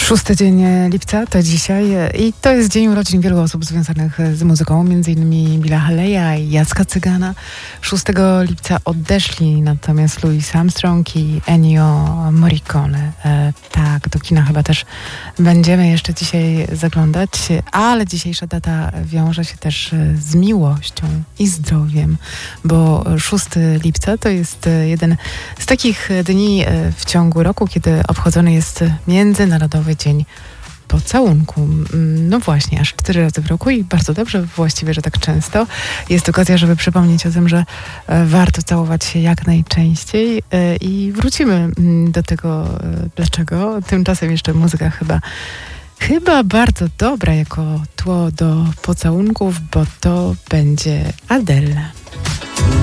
6 dzień lipca to dzisiaj i to jest dzień urodzin wielu osób związanych z muzyką, m.in. Billa Haleya i Jacka Cygana. 6 lipca odeszli natomiast Louis Armstrong i Ennio Morricone. Tak, do kina chyba też będziemy jeszcze dzisiaj zaglądać, ale dzisiejsza data wiąże się też z miłością i zdrowiem, bo 6 lipca to jest jeden z takich dni w ciągu roku, kiedy obchodzony jest Międzynarodowy Dzień Pocałunku. No właśnie, aż 4 razy w roku i bardzo dobrze, właściwie, że tak często. Jest okazja, żeby przypomnieć o tym, że warto całować się jak najczęściej i wrócimy do tego dlaczego. Tymczasem jeszcze muzyka chyba bardzo dobra jako tło do pocałunków, bo to będzie Adele.